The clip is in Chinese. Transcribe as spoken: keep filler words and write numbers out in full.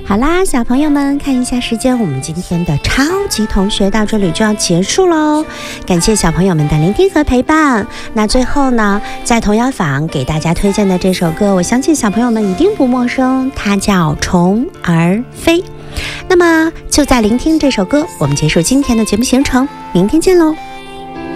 好啦，小朋友们看一下时间，我们今天的超级同学到这里就要结束咯。感谢小朋友们的聆听和陪伴。那最后呢，在童谣坊给大家推荐的这首歌，我相信小朋友们一定不陌生，它叫《虫儿飞》。那么就在聆听这首歌，我们结束今天的节目行程，明天见喽。